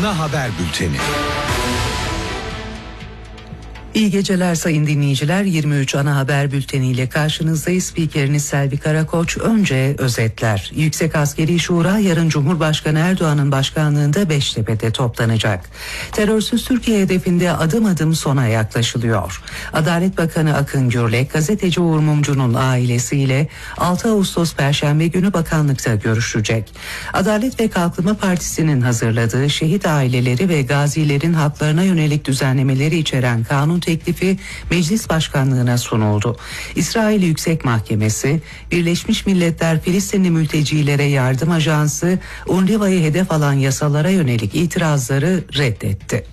ana haber bülteni. İyi geceler sayın dinleyiciler. 23 ana haber bülteniyle karşınızdayız. Spikeriniz Selvi Karakoç. Önce özetler. Yüksek Askeri Şura yarın Cumhurbaşkanı Erdoğan'ın başkanlığında Beştepe'de toplanacak. Terörsüz Türkiye hedefinde adım adım sona yaklaşılıyor. Adalet Bakanı Akın Gürlek, gazeteci Uğur Mumcu'nun ailesiyle 6 Ağustos Perşembe günü bakanlıkta görüşecek. Adalet ve Kalkınma Partisi'nin hazırladığı şehit aileleri ve gazilerin haklarına yönelik düzenlemeleri içeren kanun teklifi meclis başkanlığına sunuldu. İsrail Yüksek Mahkemesi, Birleşmiş Milletler Filistinli Mültecilere Yardım Ajansı, UNRWA'yı hedef alan yasalara yönelik itirazları reddetti.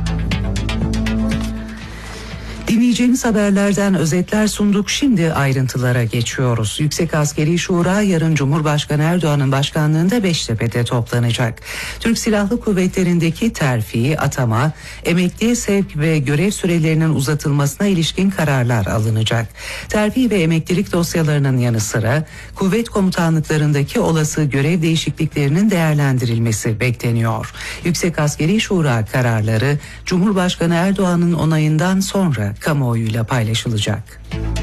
Dinleyeceğiniz haberlerden özetler sunduk. Şimdi ayrıntılara geçiyoruz. Yüksek Askeri Şura yarın Cumhurbaşkanı Erdoğan'ın başkanlığında Beştepe'de toplanacak. Türk Silahlı Kuvvetleri'ndeki terfi, atama, emekliye sevk ve görev sürelerinin uzatılmasına ilişkin kararlar alınacak. Terfi ve emeklilik dosyalarının yanı sıra kuvvet komutanlıklarındaki olası görev değişikliklerinin değerlendirilmesi bekleniyor. Yüksek Askeri Şura kararları Cumhurbaşkanı Erdoğan'ın onayından sonra kamuoyuyla paylaşılacak.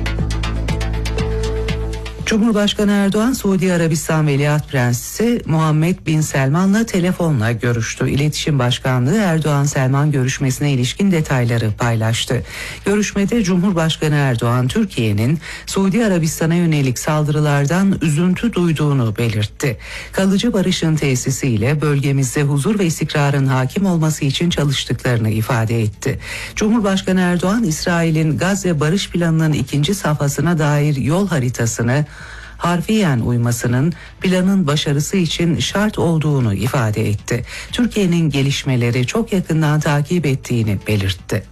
Cumhurbaşkanı Erdoğan, Suudi Arabistan Veliaht Prensi Muhammed Bin Selman'la telefonla görüştü. İletişim Başkanlığı Erdoğan-Selman görüşmesine ilişkin detayları paylaştı. Görüşmede Cumhurbaşkanı Erdoğan, Türkiye'nin Suudi Arabistan'a yönelik saldırılardan üzüntü duyduğunu belirtti. Kalıcı barışın tesisiyle bölgemizde huzur ve istikrarın hakim olması için çalıştıklarını ifade etti. Cumhurbaşkanı Erdoğan, İsrail'in Gazze Barış Planı'nın 2. safhasına dair yol haritasını harfiyen uymasının planın başarısı için şart olduğunu ifade etti. Türkiye'nin gelişmeleri çok yakından takip ettiğini belirtti.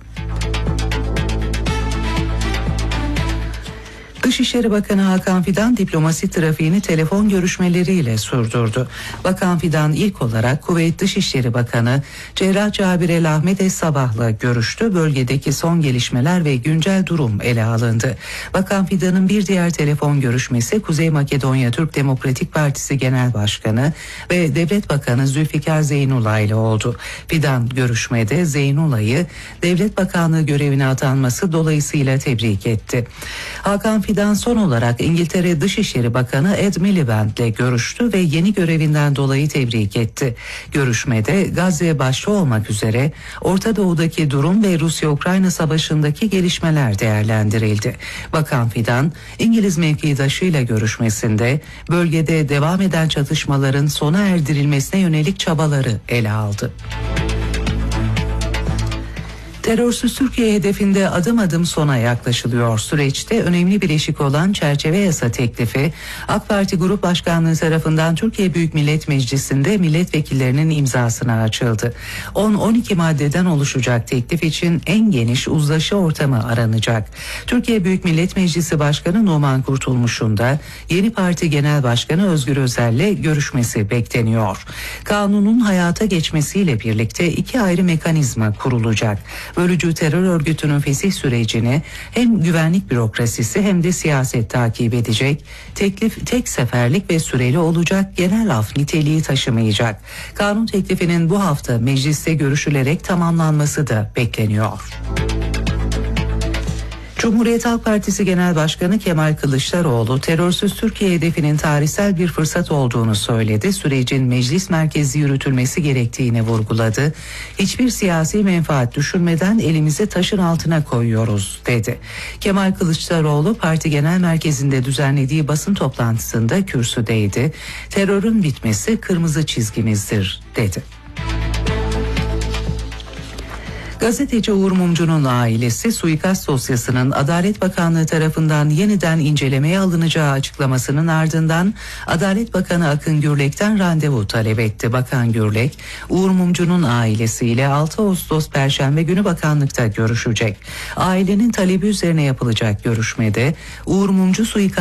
Dışişleri Bakanı Hakan Fidan diplomasi trafiğini telefon görüşmeleriyle sürdürdü. Bakan Fidan ilk olarak Kuveyt Dışişleri Bakanı Cerrah Cabir Ahmet Es-Sabah'la görüştü. Bölgedeki son gelişmeler ve güncel durum ele alındı. Bakan Fidan'ın bir diğer telefon görüşmesi Kuzey Makedonya Türk Demokratik Partisi Genel Başkanı ve Devlet Bakanı Zülfikar Zeynullah ile oldu. Fidan görüşmede Zeynullah'ı Devlet Bakanlığı görevine atanması dolayısıyla tebrik etti. Hakan Fidan son olarak İngiltere Dışişleri Bakanı Ed Miliband ile görüştü ve yeni görevinden dolayı tebrik etti. Görüşmede Gazze başta olmak üzere Orta Doğu'daki durum ve Rusya-Ukrayna savaşındaki gelişmeler değerlendirildi. Bakan Fidan, İngiliz mevkidaşıyla görüşmesinde bölgede devam eden çatışmaların sona erdirilmesine yönelik çabaları ele aldı. Terörsüz Türkiye hedefinde adım adım sona yaklaşılıyor. Süreçte önemli bir eşik olan çerçeve yasa teklifi AK Parti Grup Başkanlığı tarafından Türkiye Büyük Millet Meclisi'nde milletvekillerinin imzasına açıldı. 10-12 maddeden oluşacak teklif için en geniş uzlaşı ortamı aranacak. Türkiye Büyük Millet Meclisi Başkanı Numan Kurtulmuş'un da yeni parti Genel Başkanı Özgür Özel'le görüşmesi bekleniyor. Kanunun hayata geçmesiyle birlikte 2 ayrı mekanizma kurulacak. Bölücü terör örgütünün fesih sürecini hem güvenlik bürokrasisi hem de siyaset takip edecek. Teklif tek seferlik ve süreli olacak, genel af niteliği taşımayacak. Kanun teklifinin bu hafta mecliste görüşülerek tamamlanması da bekleniyor. Cumhuriyet Halk Partisi Genel Başkanı Kemal Kılıçdaroğlu, terörsüz Türkiye hedefinin tarihsel bir fırsat olduğunu söyledi. Sürecin meclis merkezi yürütülmesi gerektiğini vurguladı. Hiçbir siyasi menfaat düşünmeden elimizi taşın altına koyuyoruz, dedi. Kemal Kılıçdaroğlu, parti genel merkezinde düzenlediği basın toplantısında kürsüdeydi. Terörün bitmesi kırmızı çizgimizdir, dedi. Gazeteci Uğur Mumcu'nun ailesi suikast dosyasının Adalet Bakanlığı tarafından yeniden incelemeye alınacağı açıklamasının ardından Adalet Bakanı Akın Gürlek'ten randevu talep etti. Bakan Gürlek, Uğur Mumcu'nun ailesiyle 6 Ağustos Perşembe günü bakanlıkta görüşecek. Ailenin talebi üzerine yapılacak görüşmede Uğur Mumcu suikast